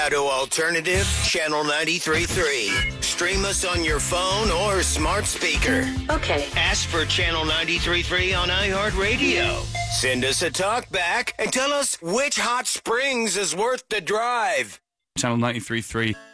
Colorado Alternative, Channel 93.3. Stream us on your phone or smart speaker. Okay. Ask for Channel 93.3 on iHeartRadio. Send us a talk back and tell us which hot springs is worth the drive. Channel 93.3.